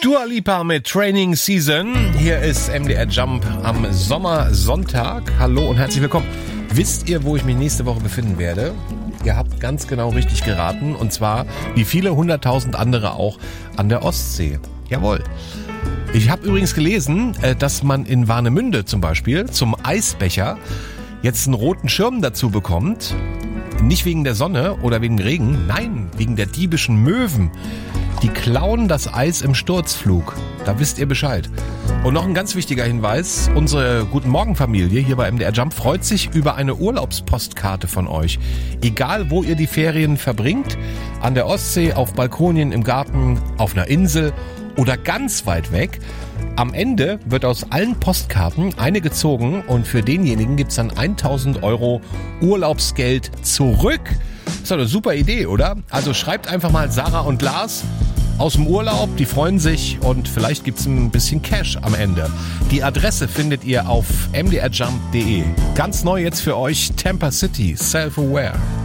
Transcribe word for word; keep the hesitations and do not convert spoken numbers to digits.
Dua Lipa mit Training Season. Hier ist M D R Jump am Sommersonntag. Hallo und herzlich willkommen. Wisst ihr, wo ich mich nächste Woche befinden werde? Ihr habt ganz genau richtig geraten. Und zwar, wie viele hunderttausend andere auch, an der Ostsee. Jawohl. Ich habe übrigens gelesen, dass man in Warnemünde zum Beispiel zum Eisbecher jetzt einen roten Schirm dazu bekommt. Nicht wegen der Sonne oder wegen Regen, nein, wegen der diebischen Möwen. Die klauen das Eis im Sturzflug. Da wisst ihr Bescheid. Und noch ein ganz wichtiger Hinweis. Unsere Guten Morgen Familie hier bei M D R Jump freut sich über eine Urlaubspostkarte von euch. Egal, wo ihr die Ferien verbringt. An der Ostsee, auf Balkonien, im Garten, auf einer Insel oder ganz weit weg. Am Ende wird aus allen Postkarten eine gezogen und für denjenigen gibt's dann tausend Euro Urlaubsgeld zurück. Ist doch eine super Idee, oder? Also schreibt einfach mal Sarah und Lars aus dem Urlaub, die freuen sich und vielleicht gibt's ein bisschen Cash am Ende. Die Adresse findet ihr auf m d r jump punkt d e. Ganz neu jetzt für euch Tampa City, Self-Aware.